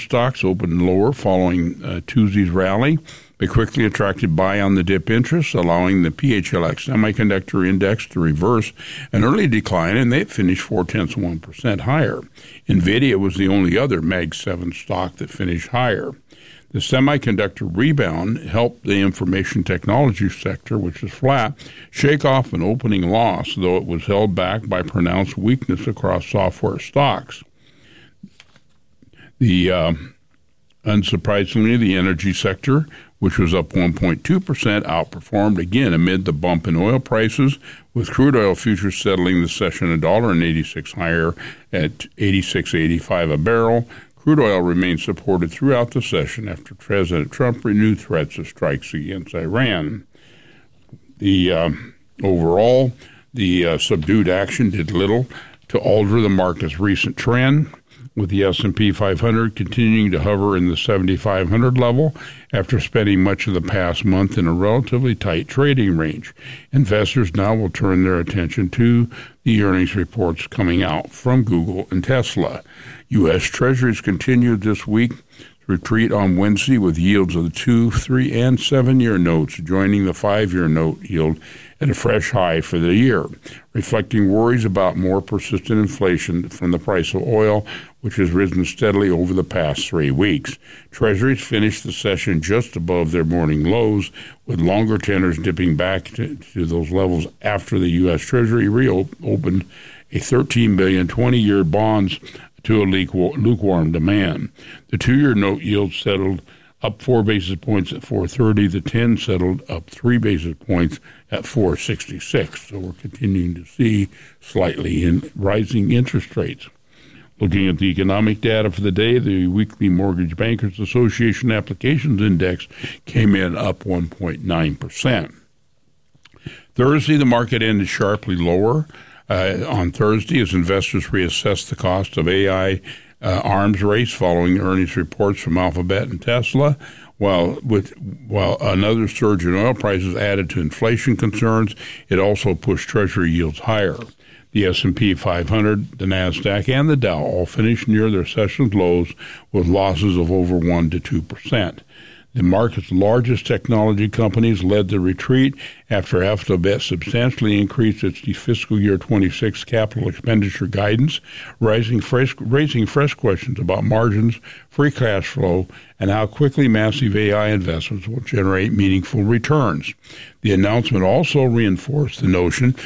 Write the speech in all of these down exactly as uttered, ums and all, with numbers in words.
stocks opened lower following uh, Tuesday's rally, but quickly attracted buy on the dip interest, allowing the P H L X Semiconductor Index to reverse an early decline, and they finished four-tenths of one percent higher. NVIDIA was the only other Mag seven stock that finished higher. The semiconductor rebound helped the information technology sector, which is flat, shake off an opening loss, though it was held back by pronounced weakness across software stocks. The uh, unsurprisingly, the energy sector, which was up one point two percent, outperformed again amid the bump in oil prices, with crude oil futures settling the session one dollar and eighty-six cents higher at eighty-six eighty-five a barrel. Crude oil remained supported throughout the session after President Trump renewed threats of strikes against Iran. The uh, overall, the uh, subdued action did little to alter the market's recent trend, with the S and P five hundred continuing to hover in the seventy-five hundred level after spending much of the past month in a relatively tight trading range. Investors now will turn their attention to the earnings reports coming out from Google and Tesla. U S. Treasuries continued this week to retreat on Wednesday, with yields of the two, three, and seven-year notes joining the five-year note yield at a fresh high for the year, reflecting worries about more persistent inflation from the price of oil, which has risen steadily over the past three weeks. Treasuries finished the session just above their morning lows, with longer tenors dipping back to, to those levels after the U S. Treasury reopened a thirteen billion dollars twenty-year bonds to a lukewarm demand. The two-year note yield settled up four basis points at four thirty. The ten settled up three basis points at four sixty-six. So we're continuing to see slightly in rising interest rates. Looking at the economic data for the day, the weekly Mortgage Bankers Association Applications Index came in up one point nine percent. Thursday, the market ended sharply lower uh, on Thursday as investors reassessed the cost of A I uh, arms race following earnings reports from Alphabet and Tesla, while with while another surge in oil prices added to inflation concerns. It also pushed Treasury yields higher. The S and P five hundred, the NASDAQ, and the Dow all finished near their session's lows with losses of over one to two percent. The market's largest technology companies led the retreat after Alphabet substantially increased its fiscal year twenty-six capital expenditure guidance, raising fresh, raising fresh questions about margins, free cash flow, and how quickly massive A I investments will generate meaningful returns. The announcement also reinforced the notion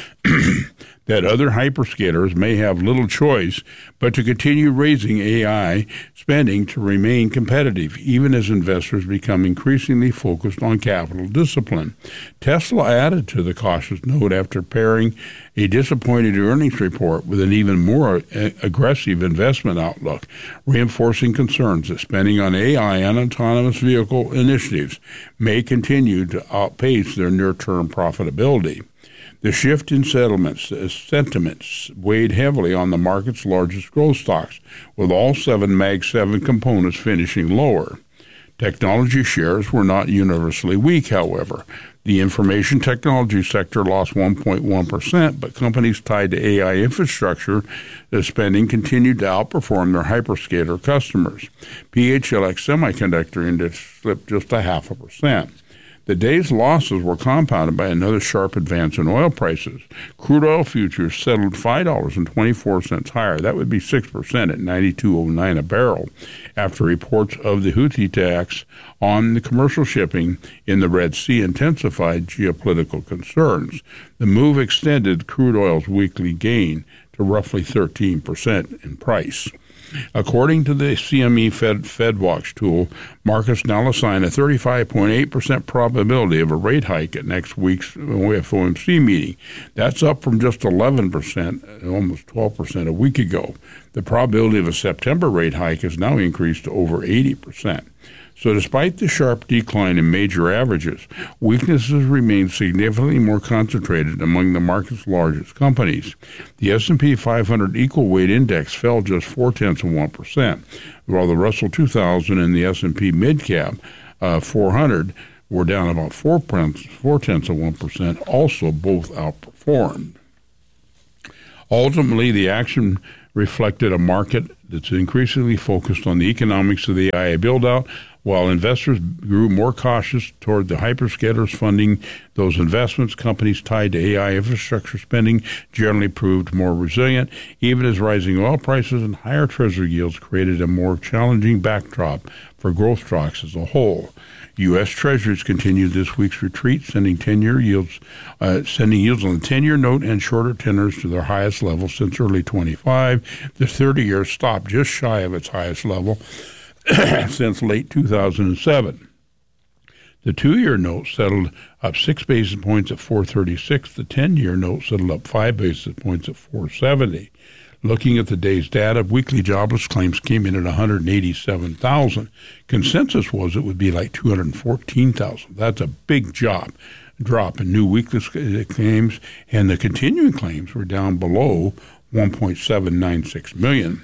that other hyperscalers may have little choice but to continue raising A I spending to remain competitive, even as investors become increasingly focused on capital discipline. Tesla added to the cautious note after pairing a disappointed earnings report with an even more aggressive investment outlook, reinforcing concerns that spending on A I and autonomous vehicle initiatives may continue to outpace their near-term profitability. The shift in settlements, uh, sentiments weighed heavily on the market's largest growth stocks, with all seven Mag seven components finishing lower. Technology shares were not universally weak, however. The information technology sector lost one point one percent, but companies tied to A I infrastructure uh, spending continued to outperform their hyperscaler customers. P H L X Semiconductor Index slipped just a half a percent. The day's losses were compounded by another sharp advance in oil prices. Crude oil futures settled five dollars and twenty-four cents higher. That would be six percent at ninety-two oh nine a barrel, after reports of the Houthi attacks on the commercial shipping in the Red Sea intensified geopolitical concerns. The move extended crude oil's weekly gain to roughly thirteen percent in price. According to the C M E Fed FedWatch tool, markets now assign a thirty-five point eight percent probability of a rate hike at next week's F O M C meeting. That's up from just eleven percent, almost twelve percent a week ago. The probability of a September rate hike has now increased to over eighty percent. So despite the sharp decline in major averages, weaknesses remain significantly more concentrated among the market's largest companies. The S and P five hundred equal weight index fell just four-tenths of one percent, while the Russell two thousand and the S and P mid-cap uh, four hundred were down about four-tenths of one percent, also both outperformed. Ultimately, the action reflected a market that's increasingly focused on the economics of the A I build-out, while investors grew more cautious toward the hyperscalers funding those investments. Companies tied to A I infrastructure spending generally proved more resilient, even as rising oil prices and higher treasury yields created a more challenging backdrop for growth stocks as a whole. U S. Treasuries continued this week's retreat, sending ten-year yields, uh, sending yields on the ten-year note and shorter tenors to their highest level since early twenty-five. The thirty-year stopped just shy of its highest level since late two thousand seven. The two-year note settled up six basis points at four thirty-six. The ten-year note settled up five basis points at four seventy. Looking at the day's data, weekly jobless claims came in at one hundred eighty-seven thousand. Consensus was it would be like two hundred fourteen thousand. That's a big job drop in new weekly claims, and the continuing claims were down below one point seven nine six million.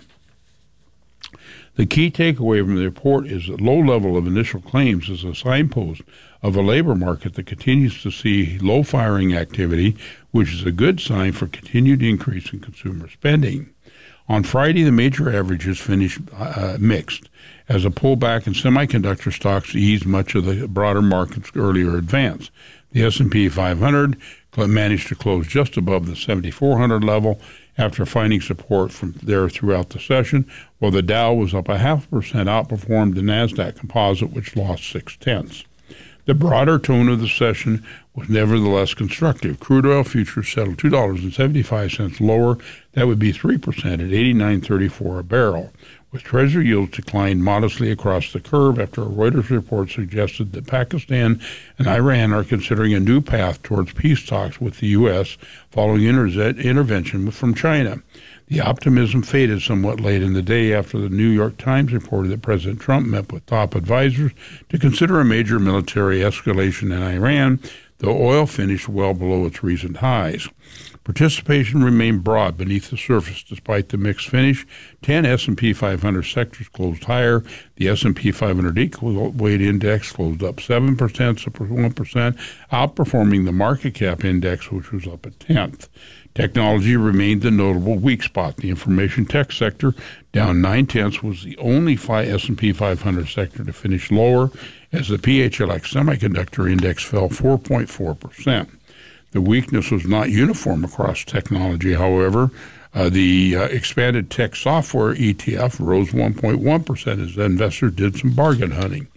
The key takeaway from the report is that low level of initial claims is a signpost of a labor market that continues to see low firing activity, which is a good sign for continued increase in consumer spending. On Friday, the major averages finished uh, mixed, as a pullback in semiconductor stocks eased much of the broader market's earlier advance. The S and P five hundred managed to close just above the seventy-four hundred level after finding support from there throughout the session, while the Dow was up a half percent, outperformed the NASDAQ composite, which lost six-tenths. The broader tone of the session was nevertheless constructive. Crude oil futures settled two dollars and seventy-five cents lower. That would be three percent at eighty-nine thirty-four a barrel. With Treasury yields declined modestly across the curve after a Reuters report suggested that Pakistan and Iran are considering a new path towards peace talks with the U S following inter- intervention from China. The optimism faded somewhat late in the day after the New York Times reported that President Trump met with top advisors to consider a major military escalation in Iran, though oil finished well below its recent highs. Participation remained broad beneath the surface despite the mixed finish. Ten S and P five hundred sectors closed higher. The S and P five hundred equal weight index closed up seven percent, so one percent, outperforming the market cap index, which was up a tenth. Technology remained the notable weak spot. The information tech sector, down nine-tenths, was the only S and P five hundred sector to finish lower, as the P H L X semiconductor index fell four point four percent. The weakness was not uniform across technology, however. Uh, the uh, expanded tech software E T F rose one point one percent as investors did some bargain hunting.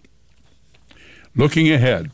Looking ahead,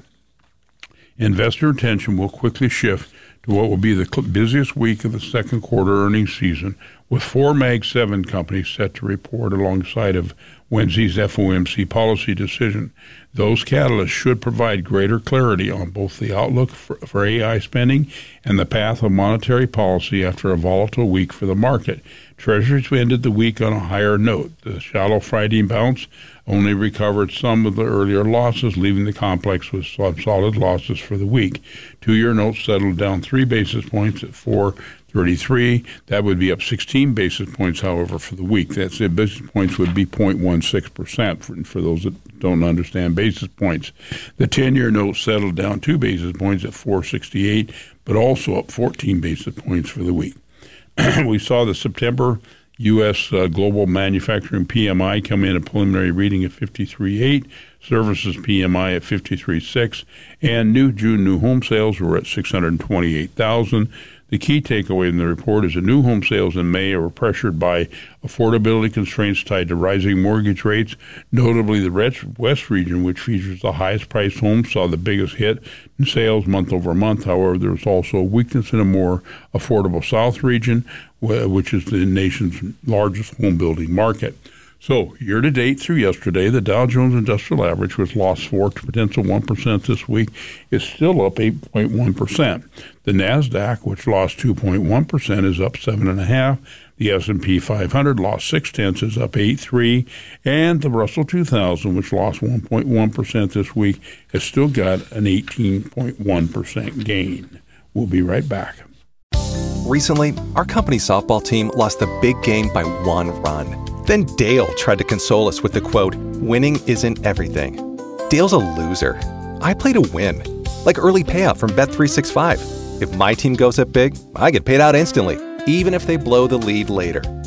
investor attention will quickly shift to what will be the busiest week of the second quarter earnings season, with four Mag seven companies set to report alongside of Wednesday's F O M C policy decision. Those catalysts should provide greater clarity on both the outlook for, for A I spending and the path of monetary policy after a volatile week for the market. Treasuries ended the week on a higher note. The shallow Friday bounce only recovered some of the earlier losses, leaving the complex with some solid losses for the week. Two-year notes settled down three basis points at four thirty-three. That would be up sixteen basis points, however, for the week. That's it. Basis points would be zero point one six percent for, for those that don't understand basis points. The ten-year note settled down two basis points at four sixty-eight, but also up fourteen basis points for the week. We saw the September U S uh, global manufacturing P M I come in a preliminary reading at fifty-three point eight, services P M I at fifty-three point six, and new June new home sales were at six hundred twenty-eight thousand. The key takeaway in the report is that new home sales in May were pressured by affordability constraints tied to rising mortgage rates. Notably, the West region, which features the highest priced homes, saw the biggest hit in sales month over month. However, there was also a weakness in a more affordable South region, which is the nation's largest home building market. So, year-to-date through yesterday, the Dow Jones Industrial Average, which lost four tenths of one percent this week, is still up eight point one percent. The NASDAQ, which lost two point one percent, is up seven point five percent. The S and P five hundred lost six tenths, is up eight point three percent. And the Russell two thousand, which lost one point one percent this week, has still got an eighteen point one percent gain. We'll be right back. Recently, our company softball team lost the big game by one run. Then Dale tried to console us with the quote, "Winning isn't everything." Dale's a loser. I play to win. Like early payout from Bet three sixty-five. If my team goes up big, I get paid out instantly, even if they blow the lead later.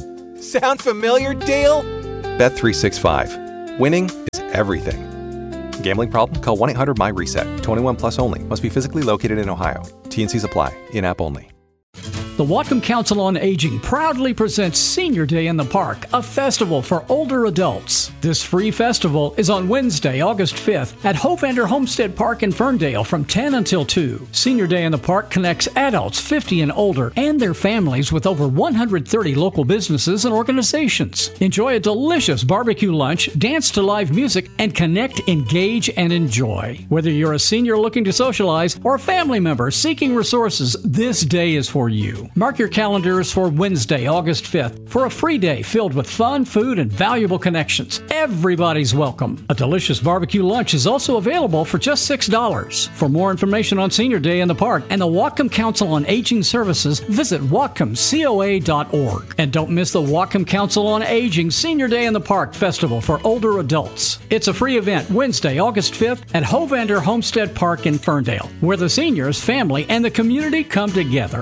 Sound familiar, Dale? Bet three sixty-five. Winning is everything. Gambling problem? Call one eight hundred M Y reset. twenty-one plus only. Must be physically located in Ohio. T N Cs apply. In-app only. The Whatcom Council on Aging proudly presents Senior Day in the Park, a festival for older adults. This free festival is on Wednesday, August fifth at Hovander Homestead Park in Ferndale from ten until two. Senior Day in the Park connects adults fifty and older and their families with over one hundred thirty local businesses and organizations. Enjoy a delicious barbecue lunch, dance to live music, and connect, engage, and enjoy. Whether you're a senior looking to socialize or a family member seeking resources, this day is for you. Mark your calendars for Wednesday, August fifth for a free day filled with fun, food, and valuable connections. Everybody's welcome. A delicious barbecue lunch is also available for just six dollars. For more information on Senior Day in the Park and the Whatcom Council on Aging Services, visit whatcom coa dot org. And don't miss the Whatcom Council on Aging Senior Day in the Park Festival for older adults. It's a free event Wednesday, August fifth at Hovander Homestead Park in Ferndale, where the seniors, family, and the community come together.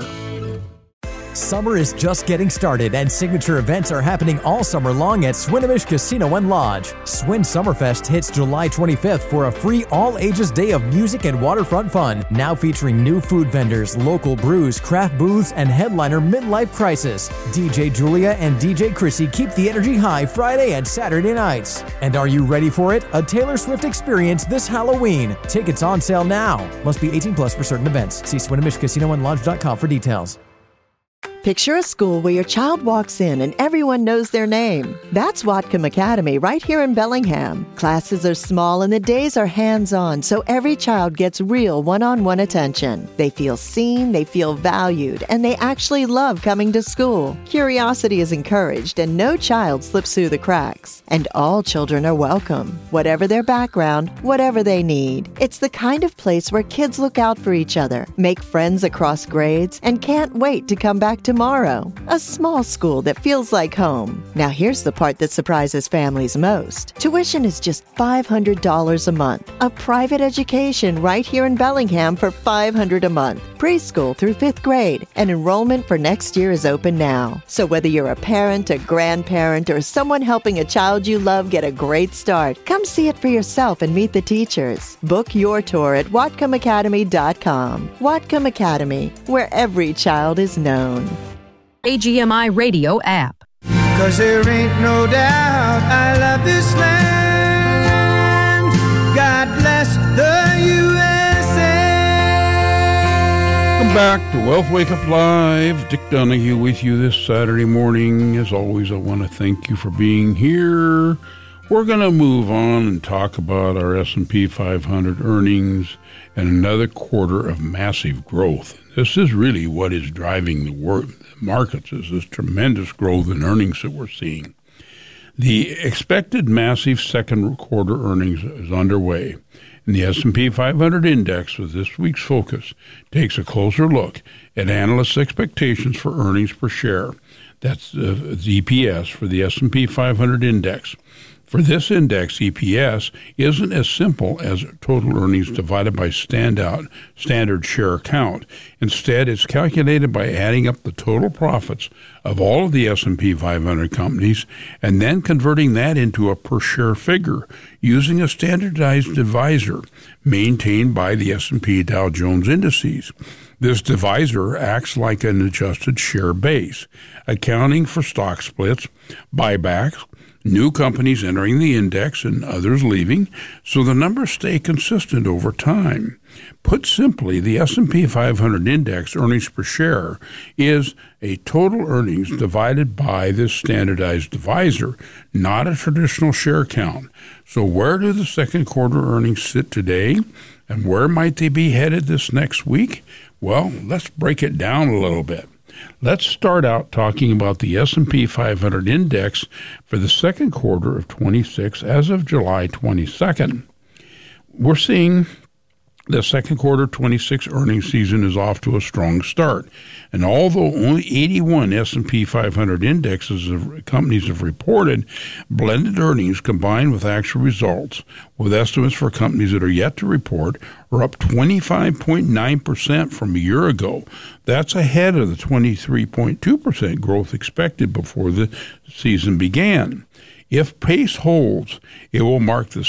Summer is just getting started, and signature events are happening all summer long at Swinomish Casino and Lodge. Swin Summerfest hits July twenty-fifth for a free all-ages day of music and waterfront fun, now featuring new food vendors, local brews, craft booths, and headliner Midlife Crisis. D J Julia and D J Chrissy keep the energy high Friday and Saturday nights. And are you ready for it? A Taylor Swift experience this Halloween. Tickets on sale now. Must be eighteen plus for certain events. See Swinomish Casino and Lodge dot com for details. Picture a school where your child walks in and everyone knows their name. That's Whatcom Academy right here in Bellingham. Classes are small and the days are hands-on, so every child gets real one-on-one attention. They feel seen, they feel valued, and they actually love coming to school. Curiosity is encouraged and no child slips through the cracks. And all children are welcome, whatever their background, whatever they need. It's the kind of place where kids look out for each other, make friends across grades, and can't wait to come back to tomorrow. A small school that feels like home. Now here's the part that surprises families most. Tuition is just five hundred dollars a month. A private education right here in Bellingham for five hundred dollars a month. Preschool through fifth grade. And enrollment for next year is open now. So whether you're a parent, a grandparent, or someone helping a child you love get a great start, come see it for yourself and meet the teachers. Book your tour at whatcom academy dot com. Whatcom Academy, where every child is known. A G M I Radio app. Cause there ain't no doubt I love this land. God bless the U S A. Welcome back to Wealth Wake Up Live. Dick Donahue with you this Saturday morning. As always, I want to thank you for being here. We're going to move on and talk about our S and P five hundred earnings and another quarter of massive growth. This is really what is driving the work. Markets is this tremendous growth in earnings that we're seeing. The expected massive second quarter earnings is underway, and the S and P five hundred index with this week's focus takes a closer look at analysts' expectations for earnings per share. That's the E P S for the S and P five hundred index. For this index, E P S isn't as simple as total earnings divided by standout standard share count. Instead, it's calculated by adding up the total profits of all of the S and P five hundred companies and then converting that into a per-share figure using a standardized divisor maintained by the S and P Dow Jones indices. This divisor acts like an adjusted share base, accounting for stock splits, buybacks, new companies entering the index and others leaving, so the numbers stay consistent over time. Put simply, the S and P five hundred index earnings per share is a total earnings divided by this standardized divisor, not a traditional share count. So where do the second quarter earnings sit today, and where might they be headed this next week? Well, let's break it down a little bit. Let's start out talking about the S and P five hundred index for the second quarter of twenty-six as of July twenty-second. We're seeing The second quarter twenty-six earnings season is off to a strong start, and although only eighty-one S and P five hundred indexes of companies have reported, blended earnings combined with actual results, with estimates for companies that are yet to report, are up twenty-five point nine percent from a year ago. That's ahead of the twenty-three point two percent growth expected before the season began. If pace holds, it will mark the